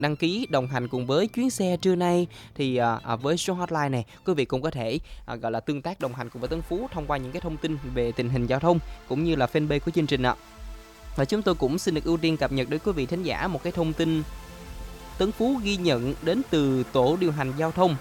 đăng ký đồng hành cùng với chuyến xe trưa nay thì, với số hotline này, quý vị cũng có thể, gọi là, tương tác đồng hành cùng với Tấn Phú thông qua những cái thông tin về tình hình giao thông cũng như là fanpage của chương trình ạ. Và chúng tôi cũng xin được ưu tiên cập nhật đến quý vị thính giả một cái thông tin Tấn Phú ghi nhận đến từ tổ điều hành giao thông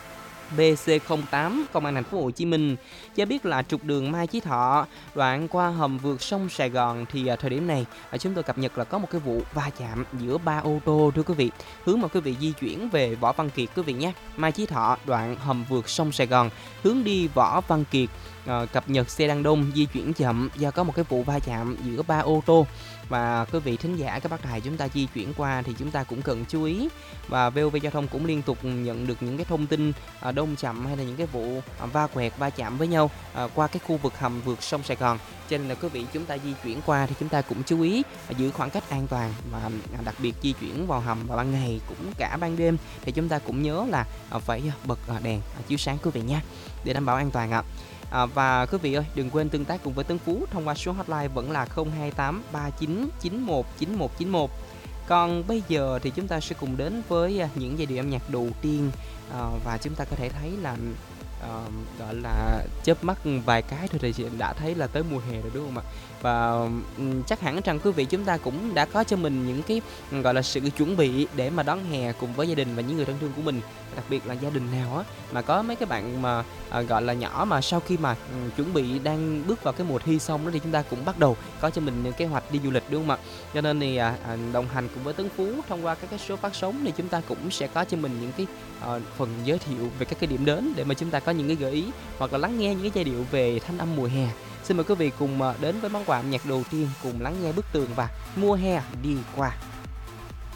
BC08 Công an thành phố Hồ Chí Minh cho biết là trục đường Mai Chí Thọ đoạn qua hầm vượt sông Sài Gòn thì thời điểm này chúng tôi cập nhật là có một cái vụ va chạm giữa 3 ô tô thưa quý vị. Hướng mà quý vị di chuyển về Võ Văn Kiệt quý vị nhé. Mai Chí Thọ đoạn hầm vượt sông Sài Gòn hướng đi Võ Văn Kiệt, cập nhật xe đang đông di chuyển chậm do có một cái vụ va chạm giữa 3 ô tô. Và quý vị thính giả các bác đài chúng ta di chuyển qua thì chúng ta cũng cần chú ý, và VOV Giao thông cũng liên tục nhận được những cái thông tin đông chậm hay là những cái vụ va quẹt va chạm với nhau qua cái khu vực hầm vượt sông Sài Gòn, cho nên là quý vị chúng ta di chuyển qua thì chúng ta cũng chú ý giữ khoảng cách an toàn, và đặc biệt di chuyển vào hầm vào ban ngày cũng cả ban đêm thì chúng ta cũng nhớ là phải bật đèn chiếu sáng quý vị nha, để đảm bảo an toàn ạ. Và quý vị ơi, đừng quên tương tác cùng với Tấn Phú thông qua số hotline vẫn là 028 39 91 9191. Còn bây giờ thì chúng ta sẽ cùng đến với những giai điệu âm nhạc đầu tiên, và chúng ta có thể thấy là gọi là chớp mắt vài cái thôi thì đã thấy là tới mùa hè rồi đúng không ạ? Và chắc hẳn rằng quý vị chúng ta cũng đã có cho mình những cái gọi là sự chuẩn bị để mà đón hè cùng với gia đình và những người thân thương của mình. Đặc biệt là gia đình nào á mà có mấy cái bạn mà gọi là nhỏ mà sau khi mà chuẩn bị đang bước vào cái mùa thi xong đó thì chúng ta cũng bắt đầu có cho mình những kế hoạch đi du lịch đúng không ạ? Cho nên thì đồng hành cùng với Tấn Phú thông qua các cái số phát sóng thì chúng ta cũng sẽ có cho mình những cái phần giới thiệu về các cái điểm đến để mà chúng ta có những cái gợi ý hoặc là lắng nghe những cái giai điệu về thanh âm mùa hè. Xin mời quý vị cùng đến với món quà âm nhạc đầu tiên, cùng lắng nghe Bức Tường và Mùa Hè Đi Qua.